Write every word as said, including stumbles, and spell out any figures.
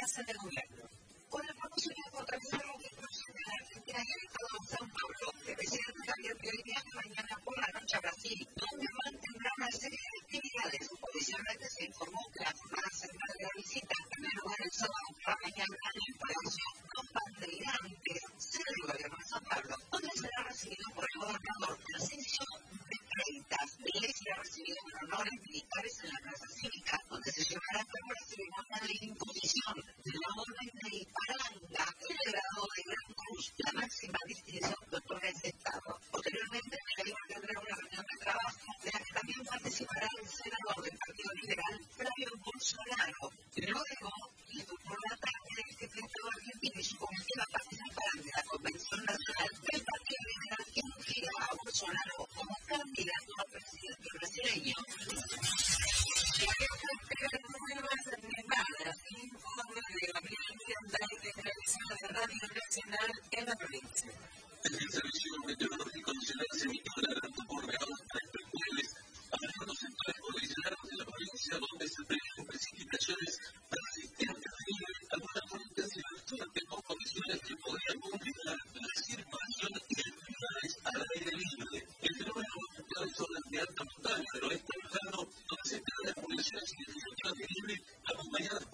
Casa de Gobierno. Con el propósito de potenciar la discusión de la Argentina y el Estado de São Paulo, el presidente Javier Milei viaja mañana por la noche a Brasil, donde mantendrá una serie de actividades. Oficialmente se informó que la jornada central de la visita tendrá lugar el sábado por la mañana en el Palacio Dos Bandeirantes, sede del gobierno de São Paulo, donde será recibido por el gobernador Tarcísio de Freitas. Milei será recibido con honores militares en la Plaza Cívica, donde se llevará a cabo la ceremonia de imposición de la Orden de Ipiranga, el grado de Gran Cruz, la máxima distinción de autores de Estado. Posteriormente, Milei tendrá una reunión de trabajo de la que también participará el senador del Partido Liberal, Flavio Bolsonaro. Luego, y por la tarde, el jefe de Estado argentino y su comitiva participarán de la Convención Nacional del Partido Liberal, que elegirá a Bolsonaro como candidato a presidente brasileño. Informe de Gabriel Mirandai desde la emisora de Radio Nacional en la provincia. El Servicio Meteorológico Nacional se emitió un adelanto por grados para este jueves a algunos sectores cordilleranos de la provincia donde se prevén precipitaciones persistentes debido a algunas fuentes y fuertes con condiciones que podrían complicar la circulación y actividades al aire libre. El fenómeno afectó en zonas de alta montaña del oeste mexicano, donde se espera acumulaciones significativas de nieve acompañadas